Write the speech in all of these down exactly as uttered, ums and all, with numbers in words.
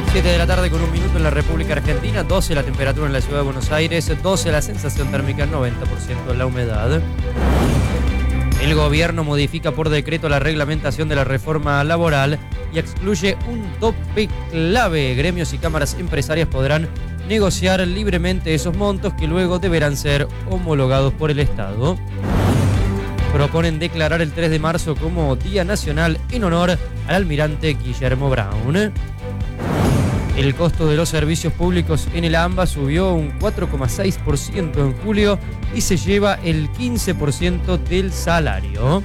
siete de la tarde con un minuto en la República Argentina, doce la temperatura en la ciudad de Buenos Aires, doce la sensación térmica, noventa por ciento la humedad. El gobierno modifica por decreto la reglamentación de la reforma laboral y excluye un tope clave. Gremios y cámaras empresarias podrán negociar libremente esos montos que luego deberán ser homologados por el Estado. Proponen declarar el tres de marzo como Día Nacional en honor al almirante Guillermo Brown. El costo de los servicios públicos en el AMBA subió un cuatro coma seis por ciento en julio y se lleva el quince por ciento del salario.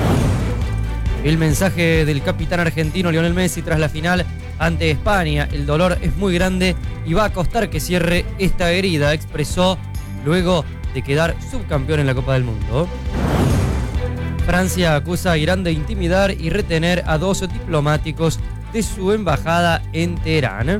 El mensaje del capitán argentino Lionel Messi tras la final ante España: el dolor es muy grande y va a costar que cierre esta herida, expresó luego de quedar subcampeón en la Copa del Mundo. Francia acusa a Irán de intimidar y retener a dos diplomáticos de su embajada en Teherán.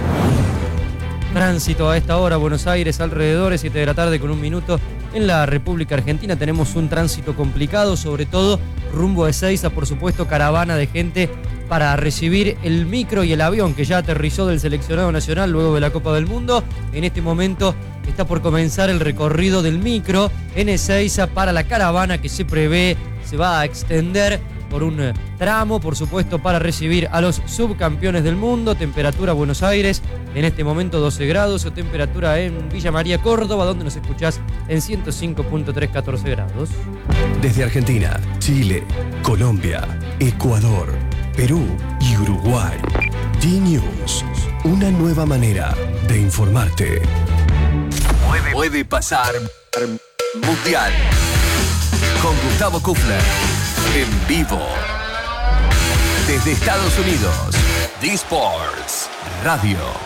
Tránsito a esta hora, Buenos Aires, alrededores, siete de la tarde con un minuto. En la República Argentina tenemos un tránsito complicado, sobre todo rumbo a Ezeiza, por supuesto, caravana de gente para recibir el micro y el avión que ya aterrizó del seleccionado nacional luego de la Copa del Mundo. En este momento está por comenzar el recorrido del micro en Ezeiza para la caravana que se prevé se va a extender por un tramo, por supuesto, para recibir a los subcampeones del mundo. Temperatura Buenos Aires, en este momento doce grados, o temperatura en Villa María, Córdoba, donde nos escuchás en ciento cinco punto tres, catorce grados. Desde Argentina, Chile, Colombia, Ecuador, Perú y Uruguay. D-News, una nueva manera de informarte. Puede, puede pasar Mundial con Gustavo Kufner en vivo desde Estados Unidos. D-Sports Radio.